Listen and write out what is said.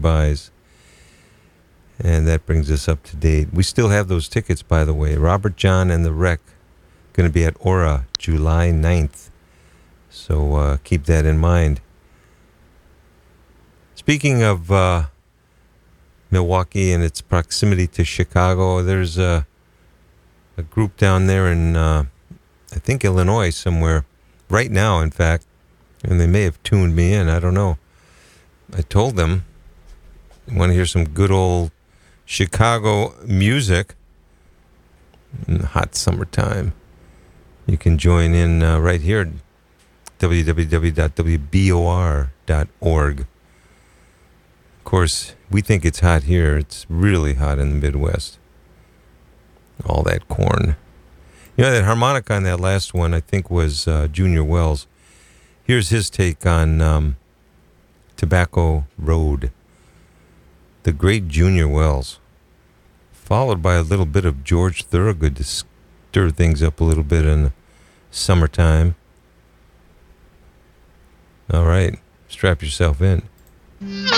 buys. And that brings us up to date. We still have those tickets, by the way. Robert John and the Wreck, going to be at Aura, July 9th. So keep that in mind. Speaking of Milwaukee and its proximity to Chicago, there's a group down there in, I think, Illinois somewhere, right now, in fact, and they may have tuned me in. I don't know. I told them, you want to hear some good old Chicago music in the hot summertime, you can join in right here at www.wbor.org. Of course, we think it's hot here. It's really hot in the Midwest. All that corn. You know, that harmonica on that last one, I think, was Junior Wells. Here's his take on Tobacco Road. The great Junior Wells, followed by a little bit of George Thorogood to stir things up a little bit in the summertime. All right, strap yourself in.